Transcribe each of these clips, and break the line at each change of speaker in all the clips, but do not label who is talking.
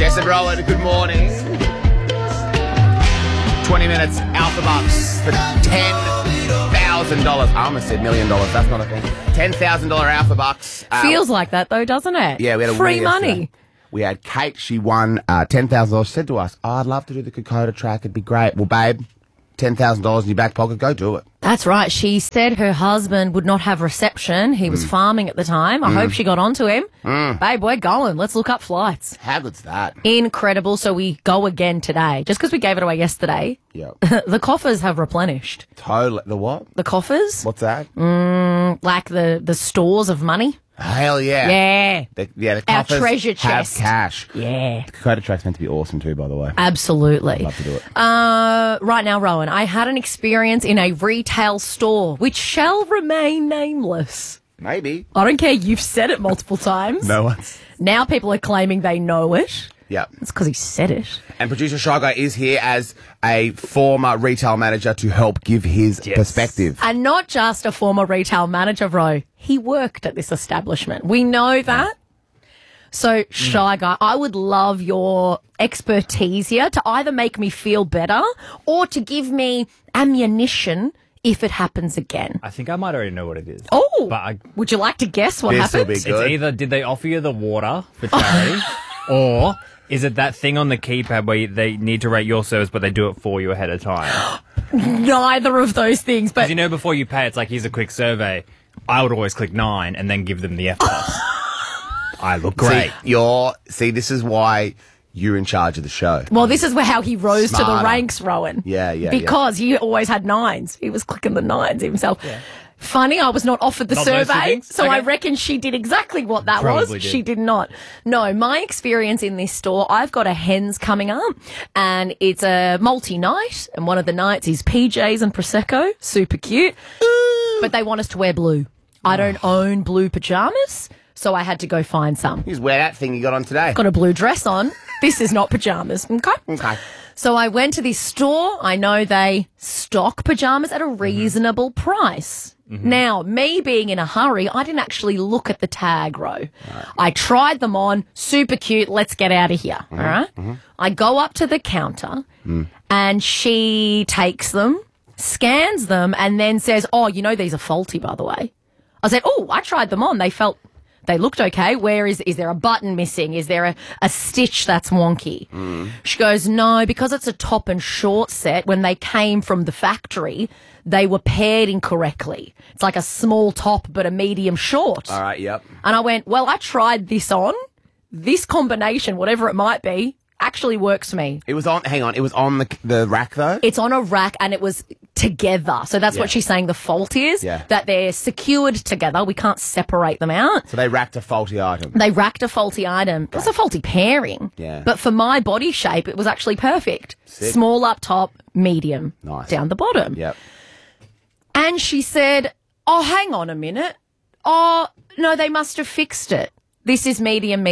Jess and Rowan, good morning. 20 minutes, Alpha Bucks for $10,000. I almost said $1 million. That's not a thing. $10,000 Alpha Bucks.
Feels like that, though, doesn't it?
Yeah, we had a
free
winner
money.
yesterday. We had Kate. She won $10,000. She said to us, I'd love to do the Kokoda track. It'd be great. Well, babe, $10,000 in your back pocket. Go do it.
That's right. She said her husband would not have reception. He was farming at the time. I hope she got onto him. Babe, we're going. Let's look up flights.
How good's that?
Incredible. So we go again today. Just because we gave it away yesterday,
Yep.
the coffers have replenished.
Totally. The what?
The coffers?
What's that?
Like the stores of money.
Hell yeah.
Yeah.
The
Our
coffers
treasure
have
chest.
cash.
Yeah.
The Kokoda track's meant to be awesome too, by the way.
Absolutely.
Love to do it.
Right now, Rowan, I had an experience in a retail store, which shall remain nameless.
Maybe.
I don't care. You've said it multiple times.
No one's.
Now people are claiming they know it.
Yep.
It's because he said it.
And producer Shy Guy is here as a former retail manager to help give his perspective.
And not just a former retail manager, Ro. He worked at this establishment. We know that. So, Shy Guy, I would love your expertise here to either make me feel better or to give me ammunition if it happens again.
I think I might already know what it is.
Oh,
But
would you like to guess what
This'll
happened?
be
it's
good.
either did they offer you the water for charity, or is it that thing on the keypad where they need to rate your service, but they do it for you ahead of time?
Neither of those things, but
Because you know, before you pay, it's like, here's a quick survey. I would always click 9 and then give them the F+. I look great.
See, this is why you're in charge of the show.
well, this is how he rose to the
Smarter.
ranks, Rowan.
Yeah.
Because he always had 9s. He was clicking the 9s himself. Funny, I was not offered the
Not those two
survey,
things?
so
Okay.
I reckon she did exactly what that
Probably
was.
did.
She did not. No, my experience in this store, I've got a hens coming up, and it's a multi-night, and one of the nights is PJs and Prosecco. Super cute. But they want us to wear blue. I don't own blue pajamas, so I had to go find some.
You just wear that thing you got on today.
Got a blue dress on. This is not pajamas, okay?
Okay.
So I went to this store. I know they stock pajamas at a reasonable price. Now, me being in a hurry, I didn't actually look at the tag row. I tried them on. Super cute. Let's get out of here. All right. I go up to the counter and she takes them, scans them, and then says, oh, you know, these are faulty, by the way. I said, oh, I tried them on. They looked okay. Where is there a button missing? Is there a stitch that's wonky? She goes, no, because it's a top and short set. When they came from the factory, they were paired incorrectly. It's like a small top but a medium short.
All right, yep.
And I went, well, I tried this on. This combination, whatever it might be, actually works for me.
It was on the rack, though?
It's on a rack and it was together. So that's
Yeah.
what she's saying the fault is,
Yeah.
that they're secured together. We can't separate them out.
So they racked a faulty item.
They racked a faulty item. It was a faulty pairing.
Yeah.
But for my body shape, it was actually perfect.
Sick.
Small up top, medium
Nice.
down the bottom.
Yep.
And she said, oh, hang on a minute. Oh, no, they must have fixed it. This is medium.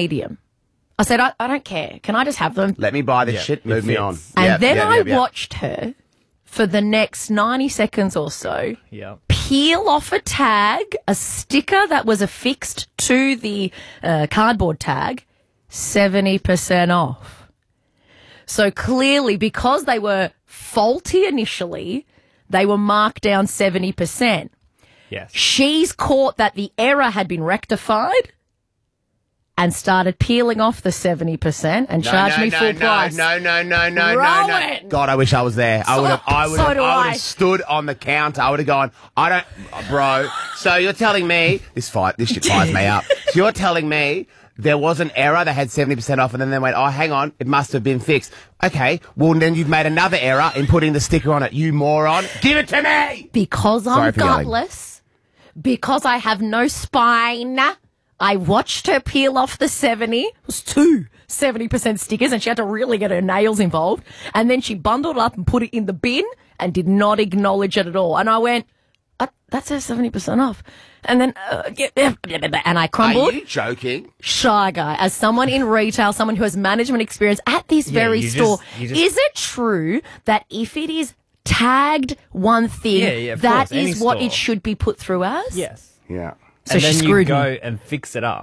I said, I don't care. Can I just have them?
Let me buy this shit. Move me
fits.
on.
And
Yep,
then
yep,
I
yep, yep.
watched her for the next 90 seconds or so
Yeah.
peel off a tag, a sticker that was affixed to the cardboard tag, 70% off. So clearly, because they were faulty initially, they were marked down 70%.
Yes.
She's caught that the error had been rectified and started peeling off the 70% and charged me full price.
No.
Rowan!
God, I wish I was there. I would
So
have stood on the counter. I would have gone, bro. So you're telling me, this shit fires me up. So you're telling me there was an error, they had 70% off, and then they went, oh, hang on, it must have been fixed. Okay, well, then you've made another error in putting the sticker on it, you moron. Give it to me!
Because
Sorry
I'm
for yelling.
gutless, because I have no spine, I watched her peel off the 70. It was 70% stickers, and she had to really get her nails involved. And then she bundled it up and put it in the bin and did not acknowledge it at all. And I went, that says 70% off. And then, and I crumbled.
Are you joking?
Shy Guy, as someone in retail, someone who has management experience at this very
you
store,
just-
is it true that if it is tagged one thing,
Yeah, of
that
course, any
is what
store.
it should be put through as?
Yes.
Yeah.
So
and
she
then you
screwed
go
me.
and fix it up.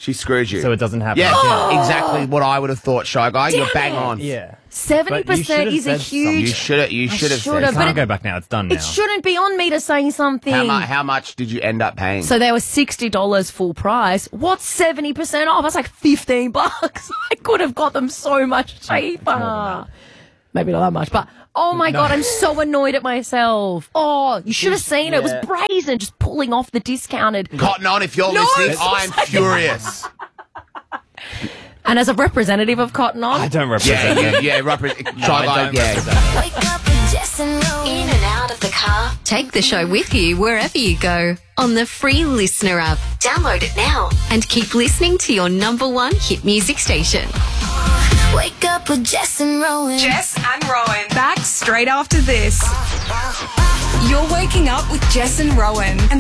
She screwed you.
So it doesn't happen
Yeah,
again.
exactly what I would have thought, Shy Guy. You're bang on.
Yeah.
70% is a huge.
You should have
should've,
said.
but
Can't
it-
go back now. It's done now.
It shouldn't be on me to say something.
How much did you end up paying?
So they were $60 full price. What's 70% off? That's like $15. I could have got them so much cheaper. Maybe not that much, but oh my God, I'm so annoyed at myself. Oh, you should have seen it. It was brazen, just pulling off the discounted.
Cotton On, if you're
No,
listening,
it's
I'm
like-
furious.
And as a representative of Cotton On,
I don't represent them.
Shy Guy, yeah.
Wake up with Jess and Rowan. In and out of the car. Take the show with you wherever you go on the free Listener app. Download it now and keep listening to your number one hit music station. Wake up with Jess and Rowan.
Jess and Rowan. Back straight after this. You're waking up with Jess and Rowan. And